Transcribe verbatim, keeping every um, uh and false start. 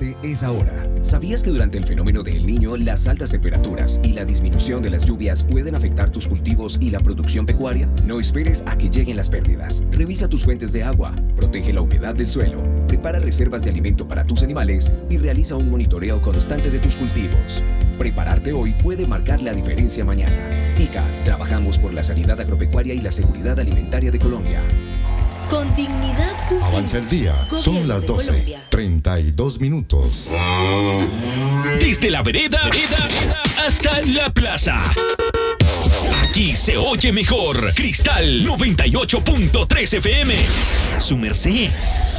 prepararte es ahora. ¿Sabías que durante el fenómeno de El Niño, las altas temperaturas y la disminución de las lluvias pueden afectar tus cultivos y la producción pecuaria? No esperes a que lleguen las pérdidas. Revisa tus fuentes de agua, protege la humedad del suelo, prepara reservas de alimento para tus animales y realiza un monitoreo constante de tus cultivos. Prepararte hoy puede marcar la diferencia mañana. I C A, trabajamos por la sanidad agropecuaria y la seguridad alimentaria de Colombia. Con dignidad cumplimos. Avanza el día, son las doce, treinta y dos minutos. Desde la vereda, vereda hasta la plaza. Aquí se oye mejor. Cristal noventa y ocho punto tres F M. Su merced.